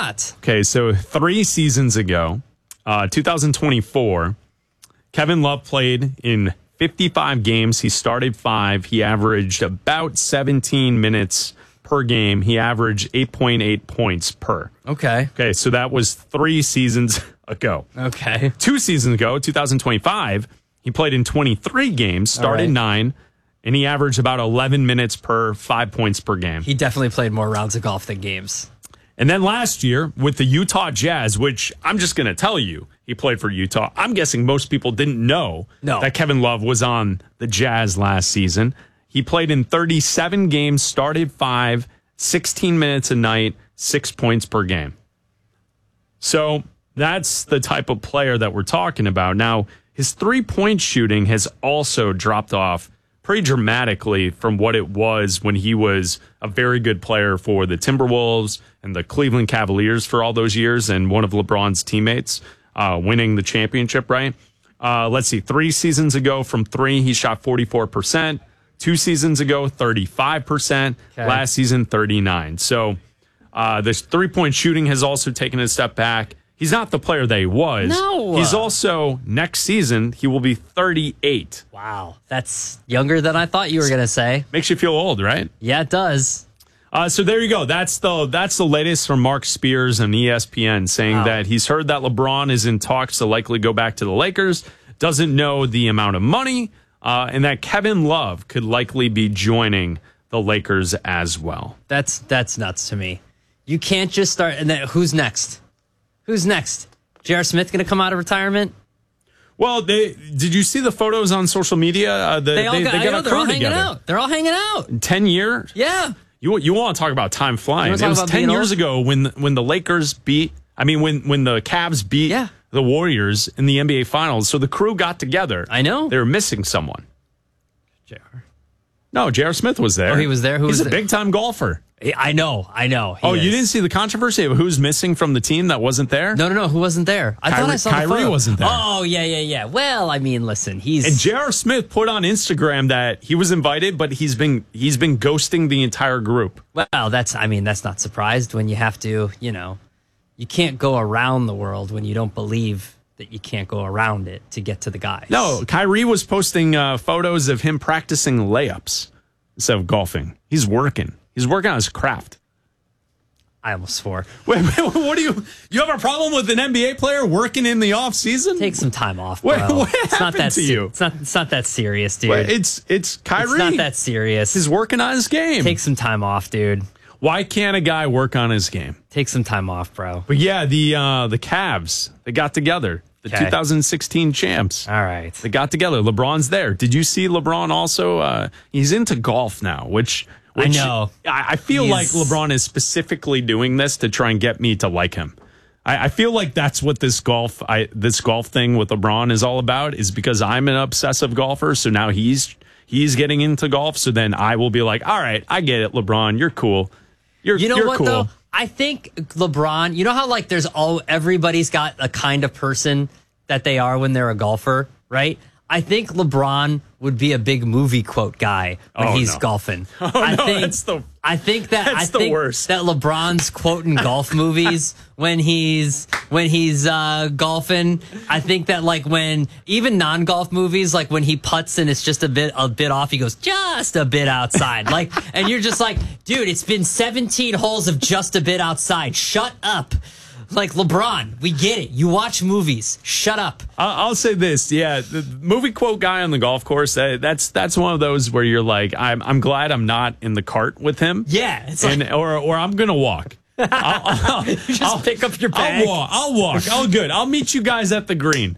not? Okay, so 3 seasons ago, 2024, Kevin Love played in 55 games. He started 5. He averaged about 17 minutes per game. He averaged 8.8 points per. Okay. Okay, so that was 3 seasons ago. Okay. 2 seasons ago, 2025, he played in 23 games, started 9, and he averaged about 11 minutes per 5 points per game. He definitely played more rounds of golf than games. And then last year with the Utah Jazz, which I'm just going to tell you, he played for Utah. I'm guessing most people didn't know that Kevin Love was on the Jazz last season. He played in 37 games, started 5, 16 minutes a night, 6 points per game. So that's the type of player that we're talking about. Now, his 3-point shooting has also dropped off pretty dramatically from what it was when he was a very good player for the Timberwolves and the Cleveland Cavaliers for all those years and one of LeBron's teammates winning the championship, right? Let's see, 3 seasons ago from 3, he shot 44%. 2 seasons ago, 35%. Okay. Last season, 39%. So this 3-point shooting has also taken a step back. He's not the player that he was. No. He's also, next season, he will be 38. Wow. That's younger than I thought you were going to say. Makes you feel old, right? Yeah, it does. So there you go. That's the latest from Mark Spears and ESPN saying that he's heard that LeBron is in talks to likely go back to the Lakers, doesn't know the amount of money, and that Kevin Love could likely be joining the Lakers as well. That's nuts to me. You can't just start. And then who's next? Who's next? J.R. Smith going to come out of retirement? Well, did you see the photos on social media? They got a crew all hanging together. out. They're all hanging out. 10 years? Yeah. You want to talk about time flying? It was 10 years ago when the Lakers beat. I mean, when the Cavs beat the Warriors in the NBA Finals. So the crew got together. I know. They were missing someone. J.R. No, J.R. Smith was there. Oh, he was there? He's a big-time golfer. I know. You didn't see the controversy of who's missing from the team that wasn't there? No. Who wasn't there? I thought I saw the photo. Kyrie wasn't there. Oh, yeah. Well, I mean, listen, And J.R. Smith put on Instagram that he was invited, but he's been ghosting the entire group. Well, that's not surprised when you have to, you can't go around the world when you don't believe that you can't go around it to get to the guys. No, Kyrie was posting photos of him practicing layups instead of golfing. He's working. He's working on his craft. I almost swore. Wait, what do you have a problem with an NBA player working in the off season? Take some time off, bro. What happened to you? It's not that serious, dude. Wait, it's Kyrie. It's not that serious. He's working on his game. Take some time off, dude. Why can't a guy work on his game? Take some time off, bro. But yeah, the Cavs, they got together. The 2016 champs. All right. They got together. LeBron's there. Did you see LeBron also? He's into golf now, which I know. I feel like LeBron is specifically doing this to try and get me to like him. I feel like that's what this golf thing with LeBron is all about, is because I'm an obsessive golfer. So now he's getting into golf. So then I will be like, all right, I get it, LeBron. You're cool. You're what, cool. though? I think LeBron, you know how like everybody's got a kind of person that they are when they're a golfer, right? I think LeBron would be a big movie quote guy when he's golfing. I think the worst. That LeBron's quoting golf movies when he's golfing. I think that like when even non-golf movies, like when he putts and it's just a bit off, he goes just a bit outside. Like, and you're just like, dude, it's been 17 holes of just a bit outside. Shut up. Like, LeBron, we get it. You watch movies. Shut up. I'll say this. Yeah, the movie quote guy on the golf course, that's one of those where you're like, I'm glad I'm not in the cart with him. Yeah. Or I'm going to walk. I'll just pick up your bag. I'll walk. Oh, good. I'll meet you guys at the green.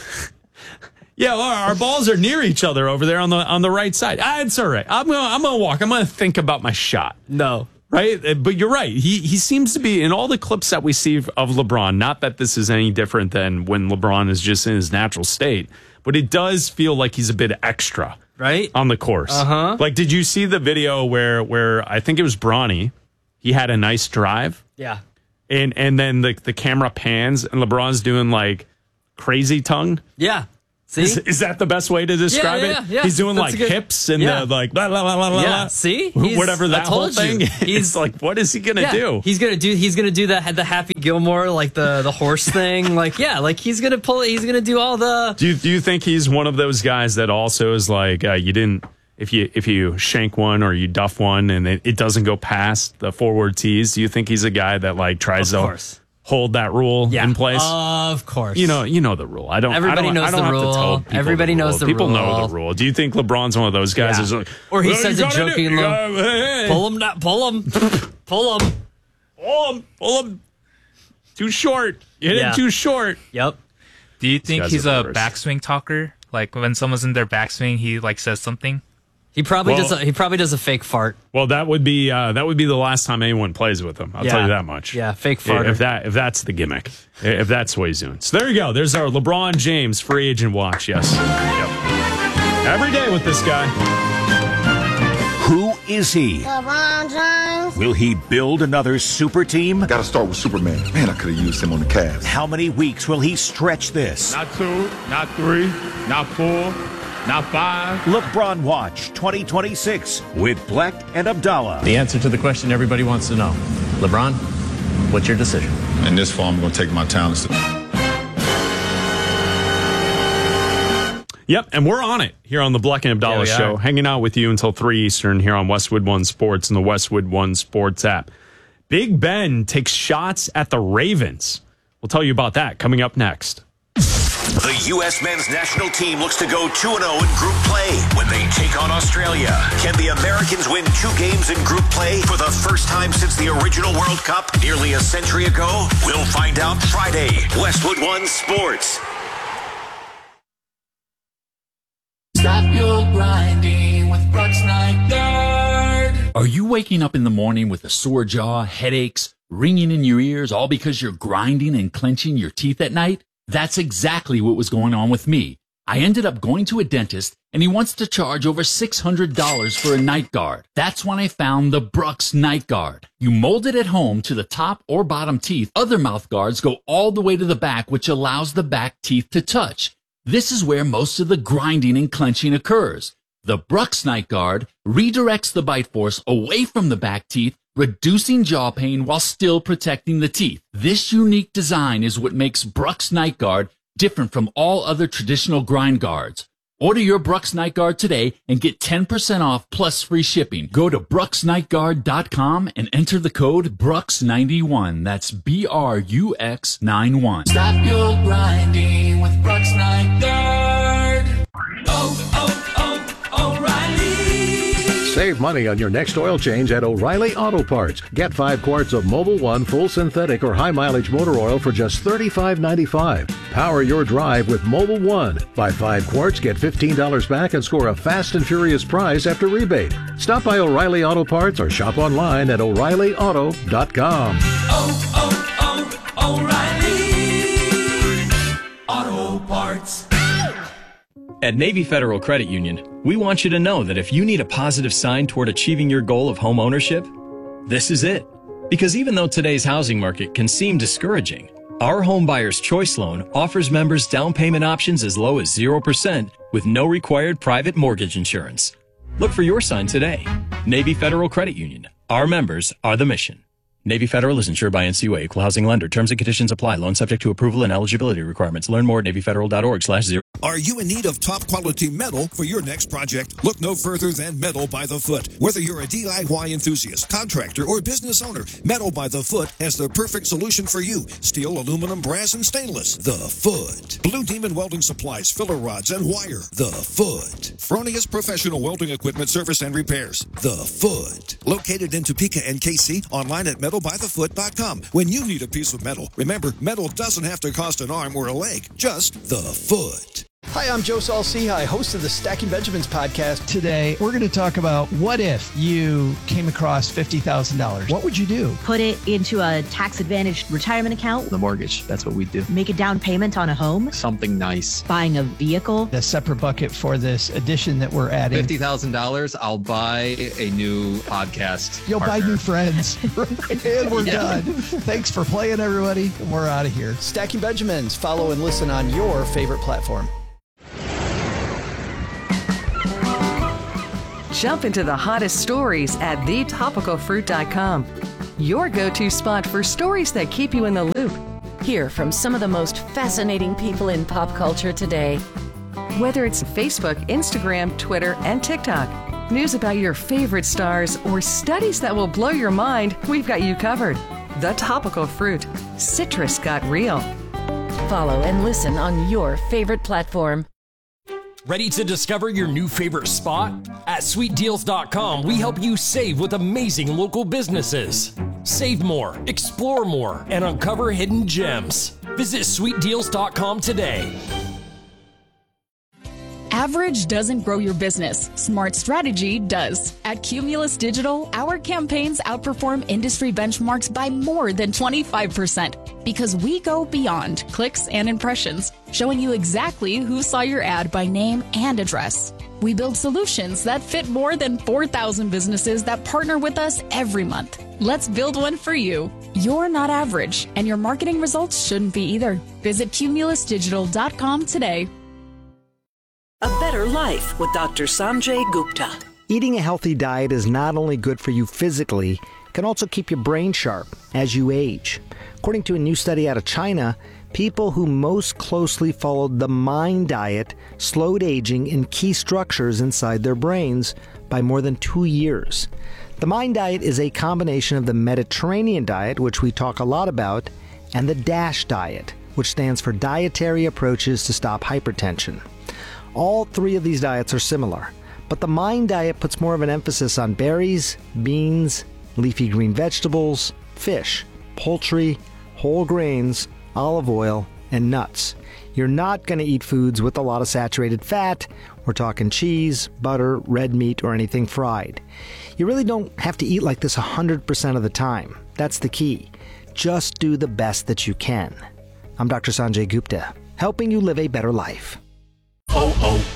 Yeah, our balls are near each other over there on the right side. It's all right. I'm gonna walk. I'm gonna think about my shot. No. Right? But you're right. He seems to be, in all the clips that we see of LeBron, not that this is any different than when LeBron is just in his natural state, but it does feel like he's a bit extra, right, on the course. Uh-huh. Like, did you see the video where I think it was Bronny, he had a nice drive? Yeah. And then the camera pans and LeBron's doing like crazy tongue? Yeah. See? Is that the best way to describe it? Yeah. He's doing That's like hips and the like blah, blah, blah, blah, yeah. blah. See? Whatever that whole thing. He's like, what is he gonna do? He's gonna do the Happy Gilmore, like the horse thing. Like, yeah, like he's gonna do all the. Do you think he's one of those guys that also is like you didn't if you shank one or you duff one and it doesn't go past the forward tees? Do you think he's a guy that like tries to hold that rule in place? Of course. You know the rule. Everybody knows the rule. Everybody knows the rule. People know the rule. Do you think LeBron's one of those guys who's like, or he says it jokingly, pull him. Too short. You hit him too short. Yep. Do you think he's a backswing talker? Like when someone's in their backswing, he like says something? He probably does a fake fart. Well, that would be the last time anyone plays with him. I'll tell you that much. Yeah, fake fart. If that's the gimmick, if that's what he's doing. So there you go. There's our LeBron James free agent watch. Yes. Yep. Every day with this guy. Who is he? LeBron James. Will he build another super team? Gotta start with Superman. Man, I could have used him on the Cavs. How many weeks will he stretch this? Not 2, not 3, not 4, not 5. LeBron Watch 2026 with Black and Abdallah. The answer to the question everybody wants to know. LeBron, what's your decision? In this fall, I'm going to take my talents. Yep, and we're on it here on the Black and Abdallah Show, hanging out with you until 3 Eastern here on Westwood One Sports and the Westwood One Sports app. Big Ben takes shots at the Ravens. We'll tell you about that coming up next. The U.S. men's national team looks to go 2-0 in group play when they take on Australia. Can the Americans win 2 games in group play for the first time since the original World Cup nearly a century ago? We'll find out Friday. Westwood One Sports. Stop your grinding with Brooks Nygaard. Are you waking up in the morning with a sore jaw, headaches, ringing in your ears, all because you're grinding and clenching your teeth at night? That's exactly what was going on with me. I ended up going to a dentist, and he wants to charge over $600 for a night guard. That's when I found the Brooks Night Guard. You mold it at home to the top or bottom teeth. Other mouth guards go all the way to the back, which allows the back teeth to touch. This is where most of the grinding and clenching occurs. The Brooks Night Guard redirects the bite force away from the back teeth, reducing jaw pain while still protecting the teeth. This unique design is what makes Brooks Night Guard different from all other traditional grind guards. Order your Brooks Night Guard today and get 10% off plus free shipping. Go to brooksnightguard.com and enter the code BROOKS91. That's BRUX91. Stop your grinding with Brooks Nygaard. O'Reilly. Save money on your next oil change at O'Reilly Auto Parts. Get 5 quarts of Mobil 1 full synthetic or high mileage motor oil for just $35.95. Power your drive with Mobil 1. Buy 5 quarts, get $15 back and score a fast and furious prize after rebate. Stop by O'Reilly Auto Parts or shop online at O'ReillyAuto.com. O'Reilly Auto Parts. At Navy Federal Credit Union, we want you to know that if you need a positive sign toward achieving your goal of home ownership, this is it. Because even though today's housing market can seem discouraging, our Home Buyer's Choice Loan offers members down payment options as low as 0% with no required private mortgage insurance. Look for your sign today. Navy Federal Credit Union. Our members are the mission. Navy Federal is insured by NCUA, Equal Housing Lender. Terms and conditions apply. Loan subject to approval and eligibility requirements. Learn more at NavyFederal.org/0. Are you in need of top quality metal for your next project? Look no further than Metal by the Foot. Whether you're a DIY enthusiast, contractor, or business owner, Metal by the Foot has the perfect solution for you. Steel, aluminum, brass, and stainless. The Foot. Blue Demon Welding Supplies, filler rods, and wire. The Foot. Fronius Professional Welding Equipment Service and Repairs. The Foot. Located in Topeka and KC, online at metalbythefoot.com. When you need a piece of metal, remember, metal doesn't have to cost an arm or a leg, just the foot. Hi, I'm Joe Saul-Sehy, host of the Stacking Benjamins podcast. Today, we're going to talk about what if you came across $50,000? What would you do? Put it into a tax-advantaged retirement account. The mortgage, that's what we do. Make a down payment on a home. Something nice. Buying a vehicle. A separate bucket for this addition that we're adding. $50,000, I'll buy a new podcast. You'll partner. buy new friends. And we're done. Thanks for playing, everybody. We're out of here. Stacking Benjamins. Follow and listen on your favorite platform. Jump into the hottest stories at thetopicalfruit.com. Your go-to spot for stories that keep you in the loop. Hear from some of the most fascinating people in pop culture today. Whether it's Facebook, Instagram, Twitter, and TikTok, news about your favorite stars, or studies that will blow your mind, we've got you covered. The Topical Fruit. Citrus got real. Follow and listen on your favorite platform. Ready to discover your new favorite spot? At sweetdeals.com, we help you save with amazing local businesses. Save more, explore more, and uncover hidden gems. Visit sweetdeals.com today. Average doesn't grow your business. Smart strategy does. At Cumulus Digital, our campaigns outperform industry benchmarks by more than 25% because we go beyond clicks and impressions, showing you exactly who saw your ad by name and address. We build solutions that fit more than 4,000 businesses that partner with us every month. Let's build one for you. You're not average, and your marketing results shouldn't be either. Visit cumulusdigital.com today. A better life with Dr. Sanjay Gupta. Eating a healthy diet is not only good for you physically, it can also keep your brain sharp as you age. According to a new study out of China, people who most closely followed the MIND diet slowed aging in key structures inside their brains by more than 2 years. The MIND diet is a combination of the Mediterranean diet, which we talk a lot about, and the DASH diet, which stands for Dietary Approaches to Stop Hypertension. All three of these diets are similar, but the MIND diet puts more of an emphasis on berries, beans, leafy green vegetables, fish, poultry, whole grains, olive oil, and nuts. You're not going to eat foods with a lot of saturated fat. We're talking cheese, butter, red meat, or anything fried. You really don't have to eat like this 100% of the time. That's the key. Just do the best that you can. I'm Dr. Sanjay Gupta, helping you live a better life. Oh, oh,